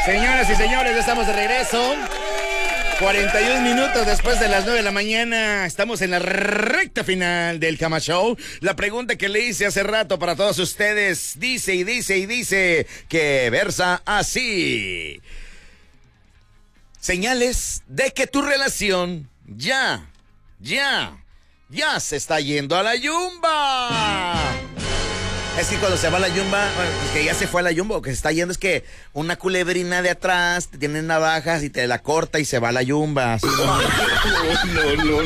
Señoras y señores, ya estamos de regreso. 41 minutos después de las 9 de la mañana. Estamos en la recta final del Cama Show. La pregunta que le hice hace rato para todos ustedes dice que versa así. Señales de que tu relación ya se está yendo a la yumba. Es que cuando se va a la yumba, bueno, pues que ya se fue a la yumba o que se está yendo, es que una culebrina de atrás te tiene navajas y te la corta y se va a la yumba. Así, ¿no? No.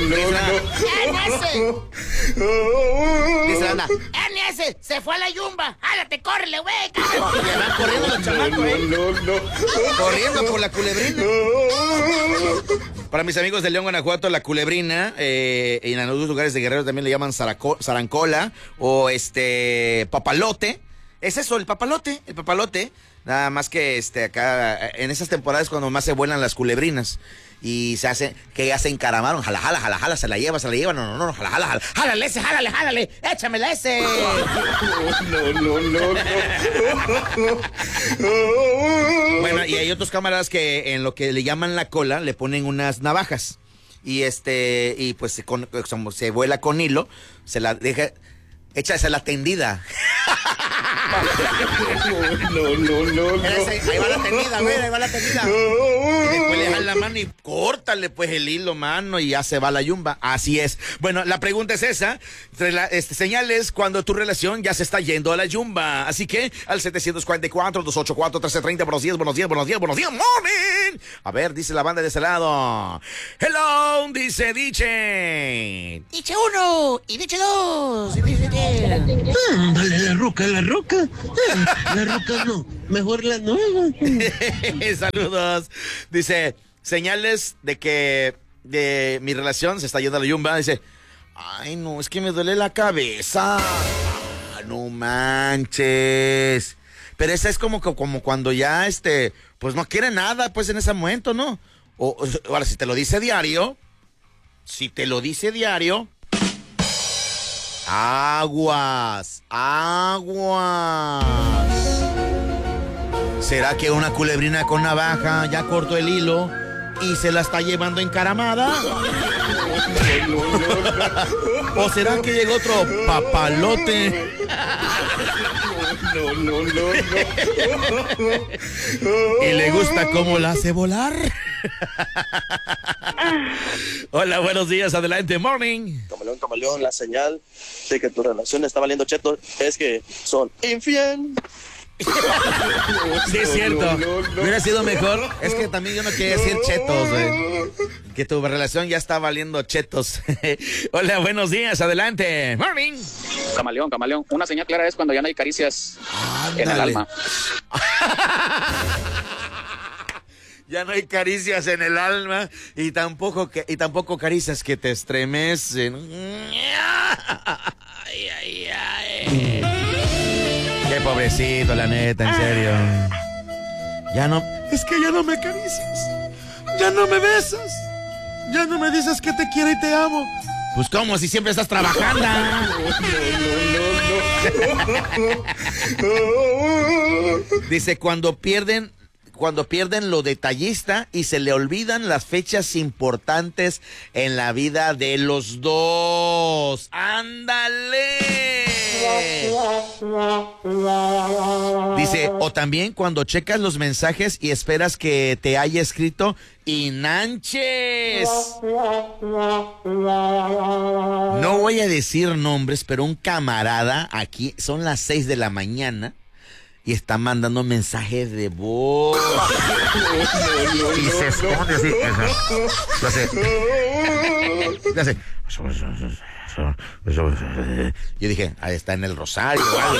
Dice la banda, ¡NS! ¡Se fue a la yumba! ¡Álate, córrele, güey! Y le van corriendo los chamacos, corriendo por la culebrina. Para mis amigos de León, Guanajuato, la culebrina, en algunos lugares de Guerrero también le llaman zarancola o papalote. Es eso, el papalote. Nada más que acá, en esas temporadas cuando más se vuelan las culebrinas. Y se hace, que ya se encaramaron, jala, se la lleva, no, jala, jálale, échamela ese. No. Bueno, y hay otros camaradas que en lo que le llaman la cola le ponen unas navajas. Y pues como se vuela con hilo, se la deja, échase la tendida. No. Ahí va la tendida, güey, ahí va la tendida. Y después le dejan la mano y córtale pues el hilo, mano, y ya se va la yumba. Así es. Bueno, la pregunta es esa. Señales cuando tu relación ya se está yendo a la yumba. Así que al 744-284-1330, buenos días, morning. A ver, dice la banda de ese lado. Hello, dice Diche 1, y Diche 2, y Diche 10. Dale, la roca. La roca no, mejor la nueva. Saludos. Dice, señales de que mi relación se está yendo a la yumba. Dice, ay no, es que me duele la cabeza. No manches. Pero esa es como cuando ya pues no quiere nada, pues en ese momento, ¿no? Ahora, si te lo dice diario. Aguas. ¿Será que una culebrina con navaja ya cortó el hilo y se la está llevando encaramada? ¿O será que llegó otro papalote? No. ¿Y le gusta cómo la hace volar? Hola, buenos días, adelante, morning. Camaleón, la señal de que tu relación está valiendo cheto es que son infiel. Sí, es cierto. Hubiera sido mejor. Es que también yo no quería decir chetos, güey. Que tu relación ya está valiendo chetos. Hola, buenos días, adelante. Morning. Camaleón. Una señal clara es cuando ya no hay caricias en el alma. Ya no hay caricias en el alma y tampoco caricias que te estremecen. Ay. Qué pobrecito, la neta, en serio. Es que ya no me acaricias. Ya no me besas. Ya no me dices que te quiero y te amo. Pues cómo, si siempre estás trabajando. No. Dice, cuando pierden lo detallista y se le olvidan las fechas importantes en la vida de los dos. ¡Ándale! Dice, o también cuando checas los mensajes y esperas que te haya escrito y nanches. No voy a decir nombres, pero un camarada aquí, son las 6 de la mañana. Y está mandando mensajes de voz. Y se esconde así. Ya sé. Yo dije, ahí está en el Rosario.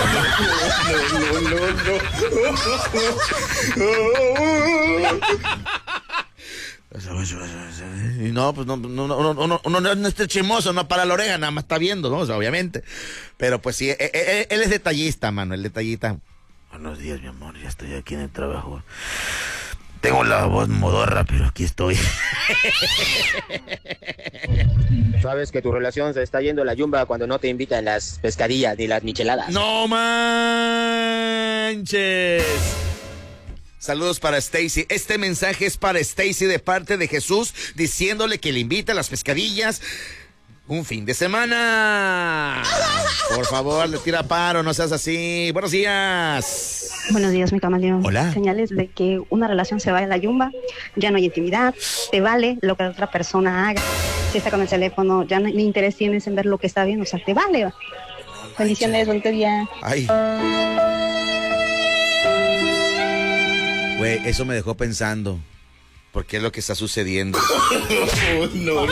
Y no, pues no esté chismoso, no para la oreja, nada más está viendo, ¿no? O sea, obviamente. Pero pues sí, él es detallista, mano, el detallista. Buenos días, mi amor, ya estoy aquí en el trabajo. Tengo la voz modorra, pero aquí estoy. Sabes que tu relación se está yendo a la yumba cuando no te invitan las pescadillas ni las micheladas. ¡No manches! Saludos para Stacy. Este mensaje es para Stacy de parte de Jesús, diciéndole que le invita a las pescadillas un fin de semana. Por favor, le tira paro, no seas así. Buenos días. Buenos días, mi camaleón. Hola. Señales de que una relación se va a la yumba, ya no hay intimidad, te vale lo que la otra persona haga. Si está con el teléfono, ya ni interés tienes en ver lo que está viendo, o sea, te vale. Bendiciones, bonito día. Ay. Güey, eso me dejó pensando. ¿Por qué es lo que está sucediendo? No.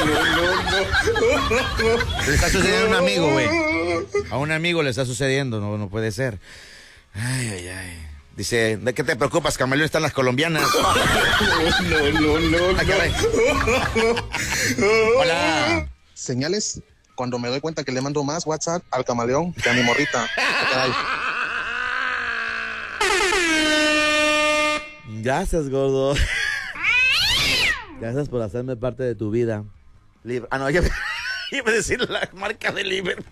Le está sucediendo a un amigo, güey. A un amigo le está sucediendo, no puede ser. Ay. Dice, ¿de qué te preocupas, camaleón? Están las colombianas. No. Ay, caray. Hola. Señales cuando me doy cuenta que le mando más WhatsApp al camaleón que a mi morrita. Gracias, gordo. Gracias por hacerme parte de tu vida. Iba a decir la marca de Liverpool.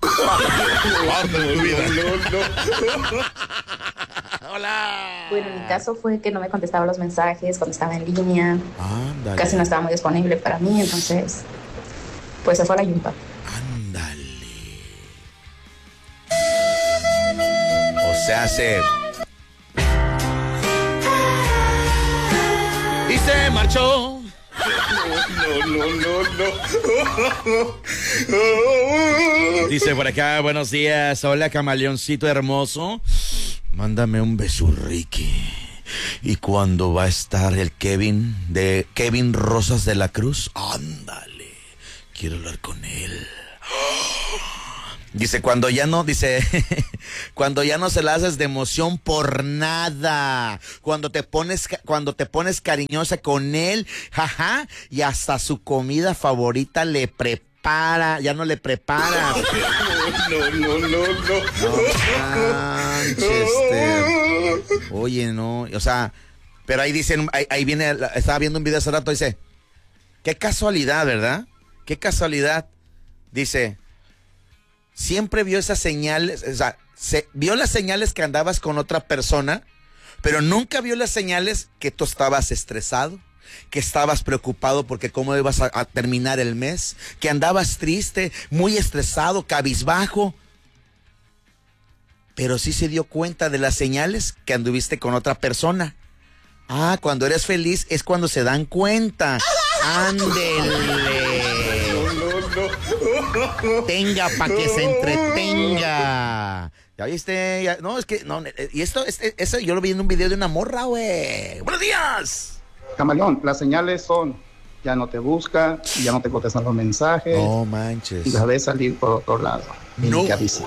Hola. Bueno, en mi caso fue que no me contestaba los mensajes cuando estaba en línea. Ándale. Casi no estaba muy disponible para mí, entonces pues se fue a la yumpa. Ándale. O sea, y se marchó. No. Dice por acá, buenos días. Hola, camaleoncito hermoso. Mándame un besurriqui. ¿Y cuándo va a estar el Kevin de Kevin Rosas de la Cruz? Ándale. Quiero hablar con él. Dice, cuando ya no se la haces de emoción por nada, cuando te pones cariñosa con él, jaja, y hasta su comida favorita le prepara, ya no le preparas. No. Oye, no, o sea, pero ahí dicen, ahí viene, estaba viendo un video hace rato, dice, qué casualidad, ¿verdad? Qué casualidad, dice. Siempre vio esas señales, o sea, vio las señales que andabas con otra persona, pero nunca vio las señales que tú estabas estresado, que estabas preocupado porque cómo ibas a terminar el mes, que andabas triste, muy estresado, cabizbajo. Pero sí se dio cuenta de las señales que anduviste con otra persona. Ah, cuando eres feliz es cuando se dan cuenta. Ándele. Tenga para que se entretenga. ¿Ya viste? No, es que no. Y eso yo lo vi en un video de una morra, güey. ¡Buenos días! Camaleón, las señales son: ya no te busca, ya no te contestan los mensajes. No manches. Y la ves salir por otro lado. No. Que avisa.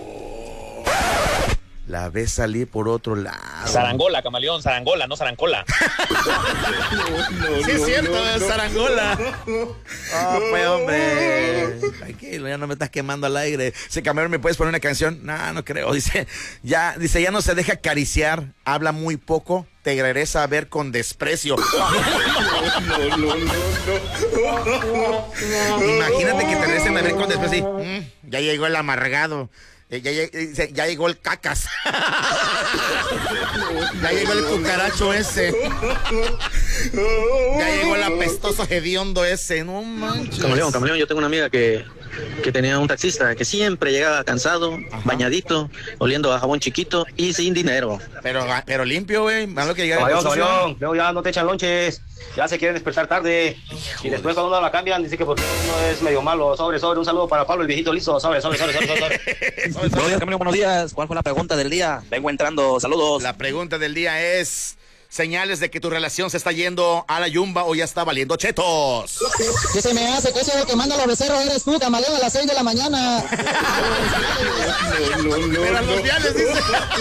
La ves salir por otro lado. Zarangola, camaleón, zarangola, no zarancola. Sí, es cierto, es zarangola. Pues, hombre. Tranquilo, ya no me estás quemando al aire. Si camaleón, ¿me puedes poner una canción? No creo. Dice, ya no se deja acariciar, habla muy poco, te regresa a ver con desprecio. Imagínate que te regresen a ver con desprecio. Ya llegó el amargado. Ya llegó el cacas. Ya llegó el cucaracho ese. Ya llegó el apestoso hediondo ese. No manches. Camaleón, yo tengo una amiga que tenía un taxista que siempre llegaba cansado, bañadito, oliendo a jabón chiquito y sin dinero. Pero limpio, güey. Malo que Camaleón, luego ya no te echan lonches. Ya se quieren despertar tarde. Y después cuando uno la cambian, dice que porque uno es medio malo. Sobre. Un saludo para Pablo, el viejito listo. Sobre. Buenos días, Camilo, buenos días. ¿Cuál fue la pregunta del día? Vengo entrando, saludos. La pregunta del día es: señales de que tu relación se está yendo a la yumba o ya está valiendo chetos. Que se me hace que eso lo que manda los becerros eres tú, camaleón, a las 6 de la mañana. Pero a los diales dice.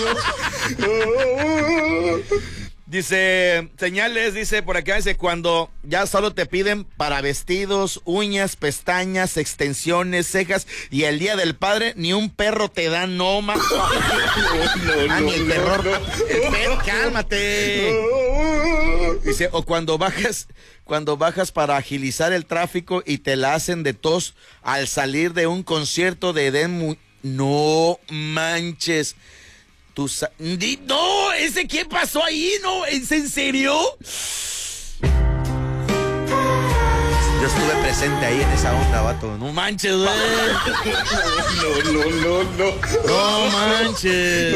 Dice, señales, dice por acá, dice, cuando ya solo te piden para vestidos, uñas, pestañas, extensiones, cejas, y el día del padre ni un perro te da, no más. Ni el perro. Cálmate. Dice, o cuando bajas para agilizar el tráfico y te la hacen de tos al salir de un concierto de Edén. No manches. No, ¿ese qué pasó ahí? No, ¿es en serio? Yo estuve presente ahí en esa onda, vato. No manches, güey. No manches.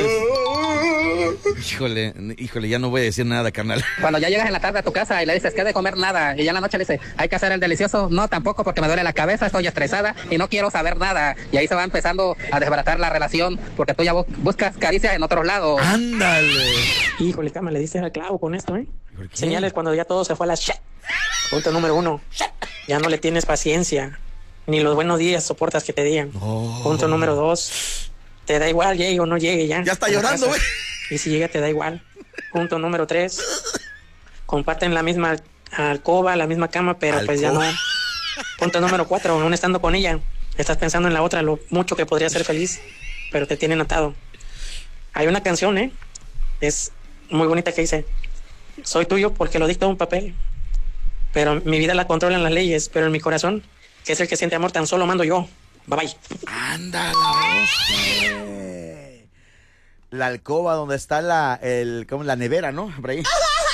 Híjole, ya no voy a decir nada, carnal. Cuando ya llegas en la tarde a tu casa y le dices que de comer nada, y ya en la noche le dices, hay que hacer el delicioso, no, tampoco, porque me duele la cabeza, estoy estresada y no quiero saber nada. Y ahí se va empezando a desbaratar la relación, porque tú ya buscas caricias en otros lados. ¡Ándale! Híjole, cama, le diste al clavo con esto, ¿eh? Señales cuando ya todo se fue a la Punto número 1. Ya no le tienes paciencia, ni los buenos días soportas que te digan. Punto número 2. Te da igual, llegue o no llegue ya. Ya está llorando, güey. Y si llega te da igual. Punto número 3. Comparten la misma alcoba, la misma cama, pero pues ya no. Punto número 4. Aún estando con ella, estás pensando en la otra, lo mucho que podría ser feliz, pero te tienen atado. Hay una canción, es muy bonita que dice: soy tuyo porque lo dicta un papel, pero mi vida la controlan las leyes, pero en mi corazón, que es el que siente amor, tan solo mando yo. Bye bye. Anda la la alcoba donde está la nevera, ¿no? Por ahí.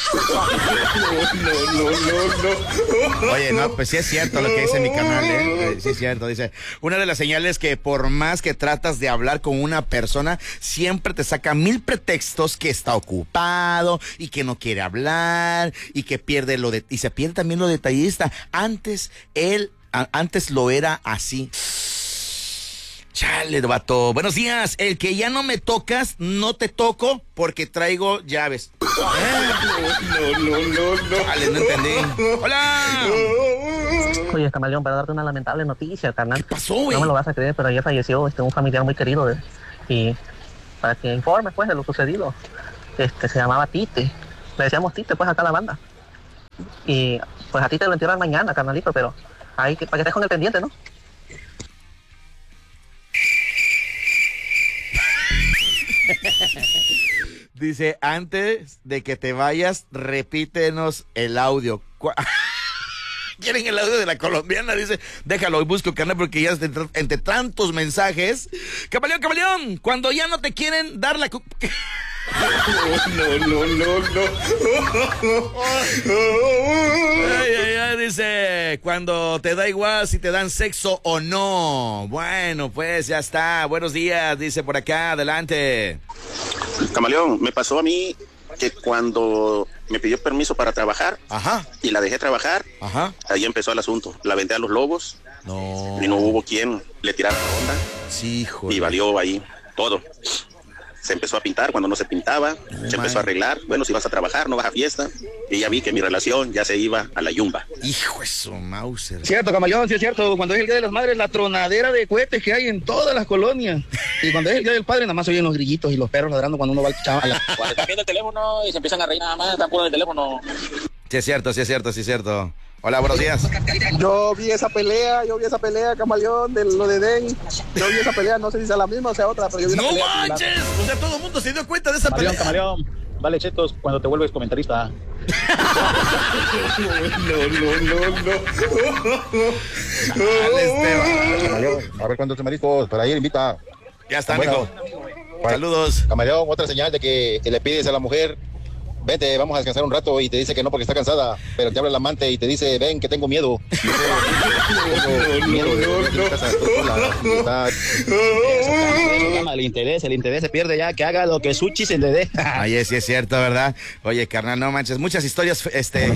No. Oye, no, pues sí es cierto lo que dice mi canal, ¿eh? Sí es cierto, dice. Una de las señales que por más que tratas de hablar con una persona, siempre te saca 1000 pretextos que está ocupado y que no quiere hablar y que pierde y se pierde también lo detallista. Antes lo era así. Chale, vato. Buenos días. El que ya no me tocas, no te toco porque traigo llaves. No. Chale, no entendí. ¡Hola! Oye, Camaleón, para darte una lamentable noticia, carnal. ¿Qué pasó, güey? No me lo vas a creer, pero ayer falleció un familiar muy querido. Y para que informes, pues, de lo sucedido. Se llamaba Tite. Le decíamos Tite, pues, acá a la banda. Y, pues, a ti te lo entierran mañana, carnalito, pero ahí, para que estés con el pendiente, ¿no? Dice, antes de que te vayas, repítenos el audio. ¿Quieren el audio de la colombiana? Dice, déjalo, hoy busco canal porque ya entre tantos mensajes. Camaleón, cuando ya no te quieren dar la... Ay, dice, cuando te da igual si te dan sexo o no. Bueno, pues ya está. Buenos días, dice por acá, adelante. Camaleón, me pasó a mí que cuando me pidió permiso para trabajar, y la dejé trabajar, ahí empezó el asunto. La aventé a los lobos, y no hubo quien le tirara la onda, y valió ahí todo. Se empezó a pintar cuando no se pintaba, se empezó a arreglar. Bueno, si vas a trabajar, no vas a fiesta. Y ya vi que mi relación ya se iba a la yumba. Hijo de su Mauser. Cierto, Camaleón, sí es cierto. Cuando es el Día de las Madres, la tronadera de cohetes que hay en todas las colonias. Y cuando es el Día del Padre, nada más oyen los grillitos y los perros ladrando cuando uno va al chaval. Cuando están viendo el teléfono y se empiezan a reír nada más, están puro en el teléfono. Sí es cierto. Hola, buenos días. Yo vi esa pelea, Camaleón, de lo de Den. Yo vi esa pelea, no sé si sea la misma o sea otra, pero yo vi una pelea. ¡No manches! O sea, todo el mundo se dio cuenta de esa pelea. Camaleón, vale chetos cuando te vuelves comentarista. Camaleón, a ver cuántos mariscos, para ir invita. Ya está, amigo. Saludos. Camaleón, otra señal de que le pides a la mujer: vete, vamos a descansar un rato, y te dice que no porque está cansada, pero te habla el amante y te dice, ven, que tengo miedo. El interés se pierde ya, que haga lo que Suchi se le dé. Ay, sí es cierto, ¿verdad? Oye, carnal, no manches, muchas historias,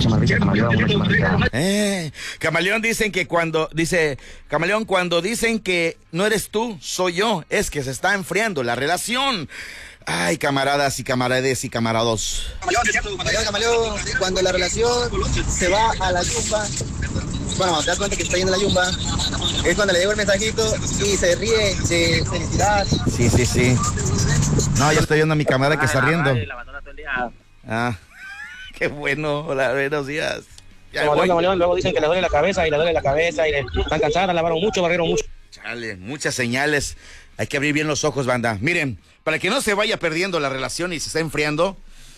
Camaleón dicen que Camaleón, cuando dicen que no eres tú, soy yo, es que se está enfriando la relación. Ay, camaradas y camarades y camarados. Camaleón, cuando la relación se va a la yumba, bueno, te das cuenta que está yendo a la yumba, es cuando le llevo el mensajito y se ríe de felicidad. Sí. No, ya estoy viendo a mi camarada que está riendo. Qué bueno. Hola, buenos días. Camaleón, luego dicen que le duele la cabeza y están cansadas, lavaron mucho, barrieron mucho. Chale, muchas señales. Hay que abrir bien los ojos, banda. Miren, para que no se vaya perdiendo la relación y se está enfriando,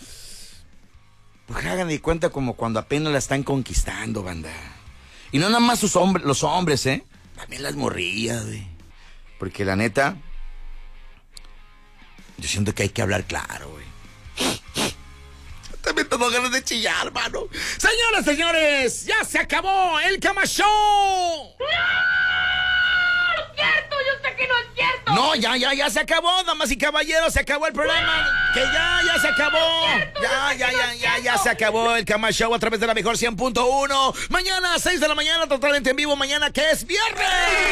pues hagan de cuenta como cuando apenas la están conquistando, banda. Y no nada más los hombres, también las morrillas, güey. Porque la neta, Yo siento que hay que hablar claro, güey. También tengo ganas de chillar, hermano. Señoras, señores, ya se acabó el Cama Show. ¡No! ¡No es cierto! Yo sé que no es cierto. No, ya se acabó, damas y caballeros, se acabó el programa. Que ya se acabó. Ya se acabó el Cama Show a través de la mejor 100.1. Mañana a 6 de la mañana, totalmente en vivo. Mañana que es viernes.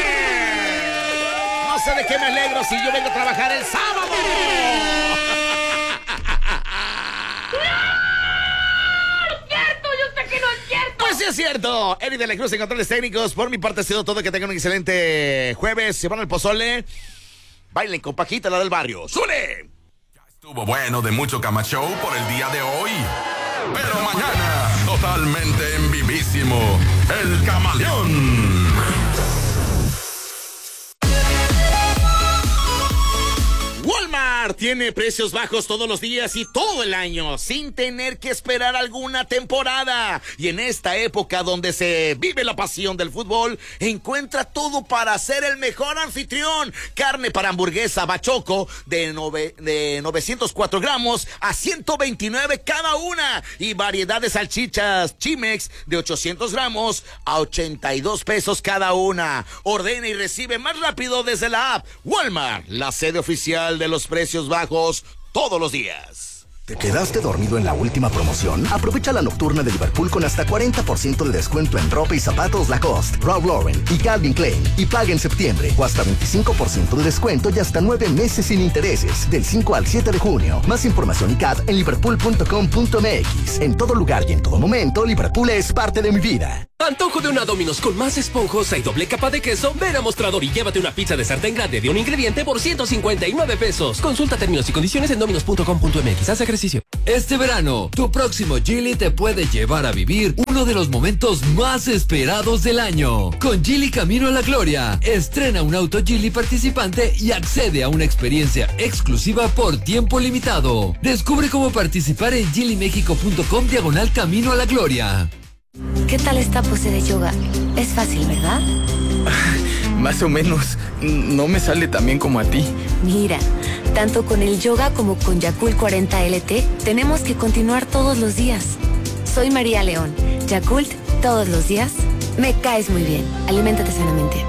No sé de qué me alegro si yo vengo a trabajar el sábado. Pues sí es cierto. Eddie de la Cruz en controles técnicos. Por mi parte ha sido todo. Que tengan un excelente jueves. Se van al pozole. Bailen con Paquita, la del barrio. ¡Sule! Ya estuvo bueno de mucho Cama Show por el día de hoy. Pero mañana, totalmente en vivísimo, el Camaleón. Walmart tiene precios bajos todos los días y todo el año, sin tener que esperar alguna temporada. Y en esta época donde se vive la pasión del fútbol, encuentra todo para ser el mejor anfitrión. Carne para hamburguesa Bachoco de 904 gramos a 129 cada una. Y variedad de salchichas Chimex de 800 gramos a 82 pesos cada una. Ordena y recibe más rápido desde la app. Walmart, la sede oficial de los precios bajos todos los días. ¿Te quedaste dormido en la última promoción? Aprovecha la nocturna de Liverpool con hasta 40% de descuento en ropa y zapatos Lacoste, Ralph Lauren y Calvin Klein. Y paga en septiembre o hasta 25% de descuento y hasta 9 meses sin intereses. Del 5 al 7 de junio. Más información y CAT en liverpool.com.mx. En todo lugar y en todo momento, Liverpool es parte de mi vida. Antojo de una Domino's con más esponjosa y doble capa de queso. Ven a Mostrador y llévate una pizza de sartén grande de un ingrediente por 159 pesos. Consulta términos y condiciones en dominos.com.mx. Haz ejercicio. Este verano, tu próximo Geely te puede llevar a vivir uno de los momentos más esperados del año. Con Geely Camino a la Gloria, estrena un auto Geely participante y accede a una experiencia exclusiva por tiempo limitado. Descubre cómo participar en geelymexico.com/Camino a la Gloria. ¿Qué tal esta pose de yoga? Es fácil, ¿verdad? Más o menos. No me sale tan bien como a ti. Mira, tanto con el yoga como con Yakult 40 LT, tenemos que continuar todos los días. Soy María León. Yakult, todos los días. Me caes muy bien. Aliméntate sanamente.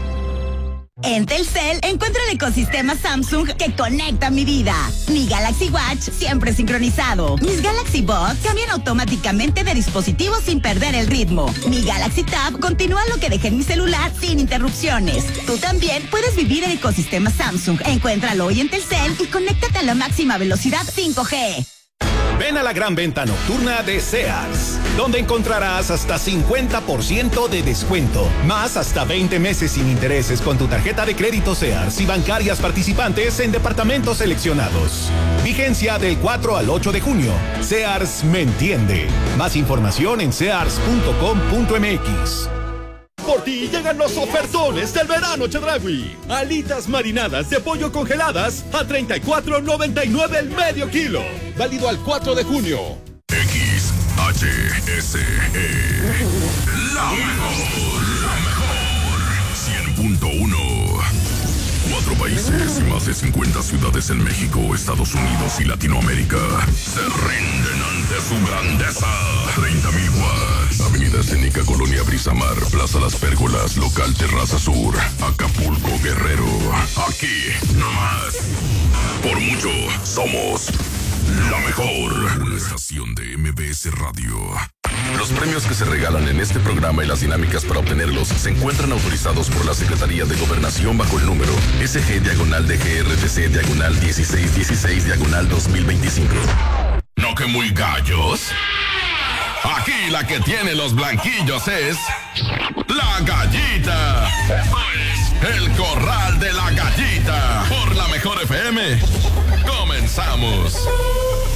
En Telcel encuentra el ecosistema Samsung que conecta mi vida. Mi Galaxy Watch siempre sincronizado. Mis Galaxy Buds cambian automáticamente de dispositivo sin perder el ritmo. Mi Galaxy Tab continúa lo que dejé en mi celular sin interrupciones. Tú también puedes vivir el ecosistema Samsung. Encuéntralo hoy en Telcel y conéctate a la máxima velocidad 5G. Ven a la gran venta nocturna de Sears, donde encontrarás hasta 50% de descuento, más hasta 20 meses sin intereses con tu tarjeta de crédito Sears y bancarias participantes en departamentos seleccionados. Vigencia del 4 al 8 de junio. Sears me entiende. Más información en sears.com.mx. Por ti llegan los ofertones del verano Chedraui. Alitas marinadas de pollo congeladas a $34.99 el medio kilo. Válido al 4 de junio. XHSE. La mejor. 100.1. 4 países y más de 50 ciudades en México, Estados Unidos y Latinoamérica se rinden ante su grandeza. 30,000 watts. Avenida Escénica, Colonia Brisamar, Plaza Las Pérgolas, Local Terraza Sur, Acapulco, Guerrero. Aquí, nomás. Por mucho, somos la mejor. Una estación de MBS Radio. Los premios que se regalan en este programa y las dinámicas para obtenerlos se encuentran autorizados por la Secretaría de Gobernación bajo el número SG-DGRTC-1616-2025. ¿No que muy gallos? Aquí la que tiene los blanquillos es la Gallita. El Corral de la Gallita. Por la Mejor FM. Comenzamos.